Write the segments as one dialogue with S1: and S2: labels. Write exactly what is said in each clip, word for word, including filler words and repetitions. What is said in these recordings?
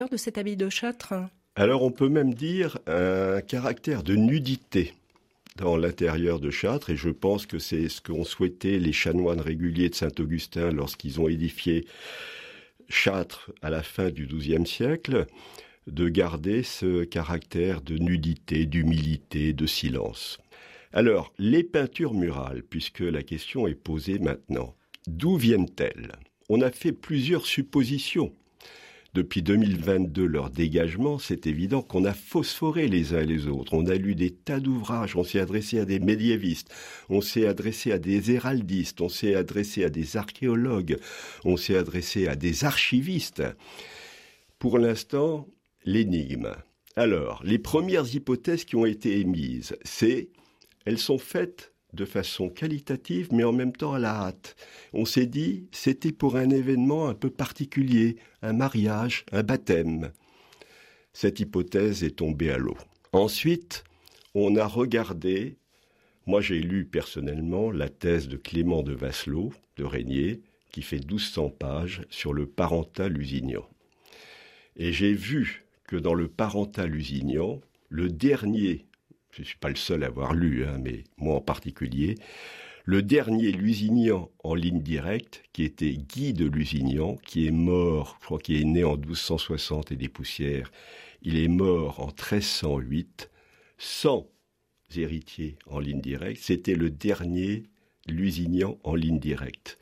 S1: de cette abbaye de Châtres?
S2: Alors on peut même dire un caractère de nudité dans l'intérieur de Châtres, et je pense que c'est ce qu'ont souhaité les chanoines réguliers de Saint-Augustin lorsqu'ils ont édifié Châtres à la fin du douzième siècle, de garder ce caractère de nudité, d'humilité, de silence. Alors, les peintures murales, puisque la question est posée maintenant, d'où viennent-elles? On a fait plusieurs suppositions. Depuis deux mille vingt-deux, leur dégagement, c'est évident qu'on a phosphoré les uns et les autres. On a lu des tas d'ouvrages, on s'est adressé à des médiévistes, on s'est adressé à des héraldistes, on s'est adressé à des archéologues, on s'est adressé à des archivistes. Pour l'instant, l'énigme. Alors, les premières hypothèses qui ont été émises, c'est, elles sont faites de façon qualitative, mais en même temps à la hâte. On s'est dit, c'était pour un événement un peu particulier, un mariage, un baptême. Cette hypothèse est tombée à l'eau. Ensuite, on a regardé, moi j'ai lu personnellement la thèse de Clément de Vasselot, de Régnier, qui fait douze cents pages sur le parentat lusignan. Et j'ai vu que dans le parentat lusignan, le dernier, je ne suis pas le seul à avoir lu, hein, mais moi en particulier, le dernier Lusignan en ligne directe, qui était Guy de Lusignan, qui est mort, je crois qu'il est né en douze cent soixante et des poussières, il est mort en treize cent huit, sans héritier en ligne directe, c'était le dernier Lusignan en ligne directe,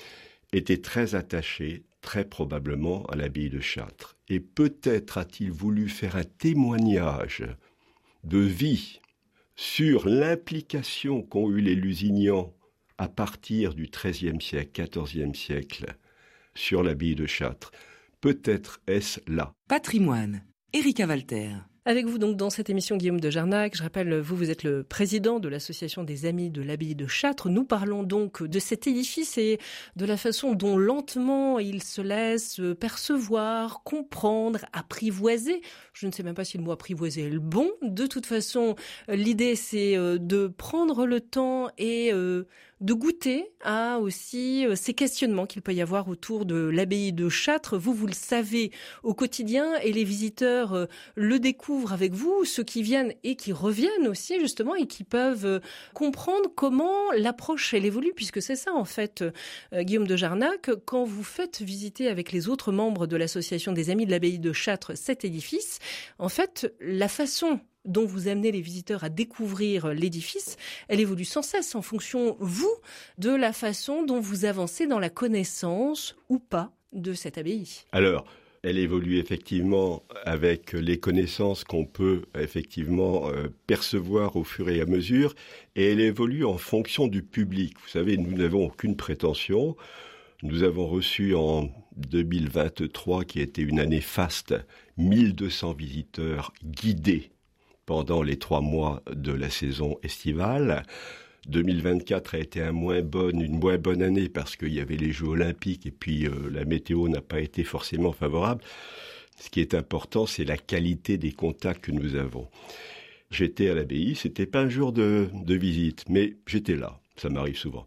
S2: était très attaché, très probablement, à l'abbaye de Châtres. Et peut-être a-t-il voulu faire un témoignage de vie sur l'implication qu'ont eu les Lusignans à partir du treizième siècle, quatorzième siècle, sur l'abbaye de Châtres. Peut-être est-ce là.
S3: Patrimoine, Erika Walter.
S1: Avec vous donc dans cette émission, Guillaume de Jarnac. Je rappelle, vous, vous êtes le président de l'association des Amis de l'abbaye de Châtres. Nous parlons donc de cet édifice et de la façon dont lentement il se laisse percevoir, comprendre, apprivoiser. Je ne sais même pas si le mot apprivoiser est le bon. De toute façon, l'idée c'est de prendre le temps et de goûter à aussi ces questionnements qu'il peut y avoir autour de l'abbaye de Châtres. Vous, vous le savez au quotidien et les visiteurs le découvrent avec vous, ceux qui viennent et qui reviennent aussi justement et qui peuvent comprendre comment l'approche elle évolue, puisque c'est ça en fait, euh, Guillaume de Jarnac, quand vous faites visiter avec les autres membres de l'association des Amis de l'abbaye de Châtres cet édifice, en fait la façon dont vous amenez les visiteurs à découvrir l'édifice, elle évolue sans cesse en fonction, vous, de la façon dont vous avancez dans la connaissance ou pas de cette abbaye.
S2: Alors, elle évolue effectivement avec les connaissances qu'on peut effectivement euh, percevoir au fur et à mesure, et elle évolue en fonction du public. Vous savez, nous n'avons aucune prétention. Nous avons reçu en deux mille vingt-trois, qui a été une année faste, mille deux cents visiteurs guidés pendant les trois mois de la saison estivale. deux mille vingt-quatre a été un moins bonne, une moins bonne année parce qu'il y avait les Jeux Olympiques et puis euh, la météo n'a pas été forcément favorable. Ce qui est important, c'est la qualité des contacts que nous avons. J'étais à l'abbaye, c'était pas un jour de, de visite, mais j'étais là, ça m'arrive souvent.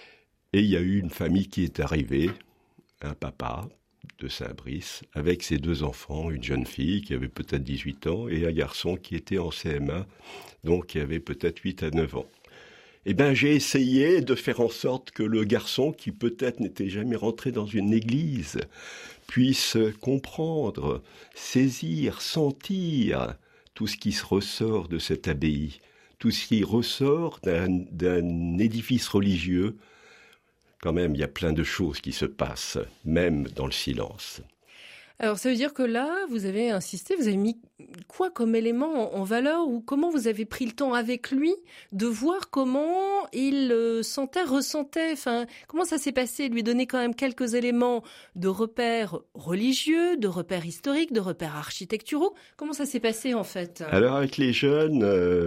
S2: Et il y a eu une famille qui est arrivée, un papa de Saint-Brice, avec ses deux enfants, une jeune fille qui avait peut-être dix-huit ans et un garçon qui était en C M un, donc qui avait peut-être huit à neuf ans. Eh bien, j'ai essayé de faire en sorte que le garçon, qui peut-être n'était jamais rentré dans une église, puisse comprendre, saisir, sentir tout ce qui se ressort de cette abbaye, tout ce qui ressort d'un, d'un édifice religieux. Quand même, il y a plein de choses qui se passent, même dans le silence.
S1: Alors, ça veut dire que là, vous avez insisté, vous avez mis quoi comme élément en valeur ou comment vous avez pris le temps avec lui de voir comment il euh, sentait, ressentait, enfin, comment ça s'est passé, lui donner quand même quelques éléments de repères religieux, de repères historiques, de repères architecturaux. Comment ça s'est passé en fait?
S2: Alors, avec les jeunes,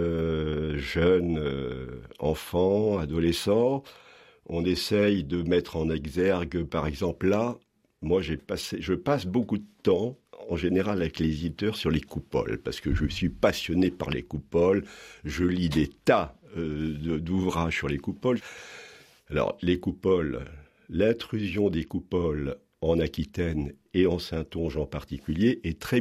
S2: euh, jeunes euh, enfants, adolescents, on essaye de mettre en exergue, par exemple, là, moi, j'ai passé, je passe beaucoup de temps, en général, avec les éditeurs sur les coupoles, parce que je suis passionné par les coupoles. Je lis des tas euh, de, d'ouvrages sur les coupoles. Alors, les coupoles, l'intrusion des coupoles en Aquitaine et en Saintonge en particulier, est très